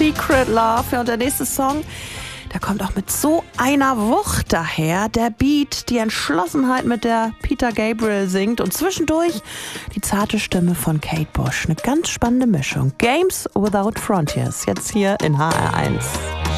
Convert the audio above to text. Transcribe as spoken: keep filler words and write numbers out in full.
Secret Love. Ja, und der nächste Song, der kommt auch mit so einer Wucht daher. Der Beat, die Entschlossenheit, mit der Peter Gabriel singt und zwischendurch die zarte Stimme von Kate Bush. Eine ganz spannende Mischung. Games Without Frontiers, jetzt hier in H R eins.